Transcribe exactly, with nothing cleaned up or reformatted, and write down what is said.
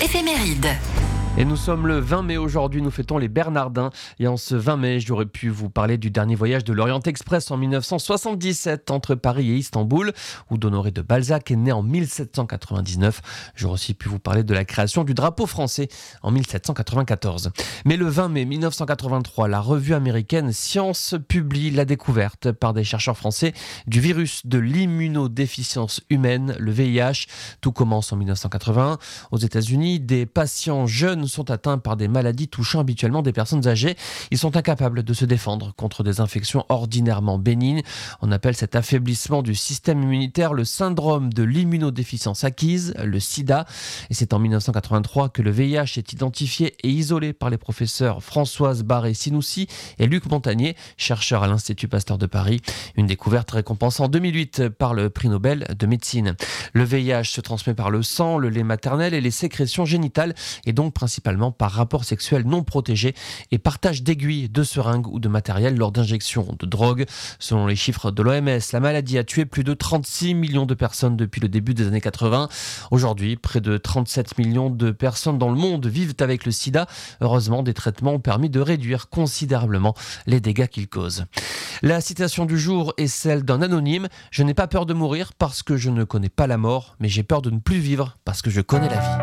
éphéméride. Et nous sommes le vingt mai aujourd'hui, nous fêtons les Bernardins. Et en ce vingt mai, j'aurais pu vous parler du dernier voyage de l'Orient Express en mille neuf cent soixante-dix-sept entre Paris et Istanbul, où d'Honoré de Balzac est né en mille sept cent quatre-vingt-dix-neuf. J'aurais aussi pu vous parler de la création du drapeau français en mille sept cent quatre-vingt-quatorze. Mais le vingt mai mille neuf cent quatre-vingt-trois, la revue américaine Science publie la découverte par des chercheurs français du virus de l'immunodéficience humaine, le V I H. Tout commence en mille neuf cent quatre-vingt-un. Aux États-Unis, des patients jeunes sont atteints par des maladies touchant habituellement des personnes âgées. Ils sont incapables de se défendre contre des infections ordinairement bénignes. On appelle cet affaiblissement du système immunitaire le syndrome de l'immunodéficience acquise, le sida. Et c'est en mille neuf cent quatre-vingt-trois que le V I H est identifié et isolé par les professeurs Françoise Barré-Sinoussi et Luc Montagnier, chercheurs à l'Institut Pasteur de Paris. Une découverte récompensée en deux mille huit par le prix Nobel de médecine. Le V I H se transmet par le sang, le lait maternel et les sécrétions génitales, et donc principalement par rapport sexuel non protégé et partage d'aiguilles, de seringues ou de matériel lors d'injections de drogue. Selon les chiffres de l'O M S, la maladie a tué plus de trente-six millions de personnes depuis le début des années quatre-vingts. Aujourd'hui, près de trente-sept millions de personnes dans le monde vivent avec le sida. Heureusement, des traitements ont permis de réduire considérablement les dégâts qu'il cause. La citation du jour est celle d'un anonyme. « Je n'ai pas peur de mourir parce que je ne connais pas la mort, mais j'ai peur de ne plus vivre parce que je connais la vie ».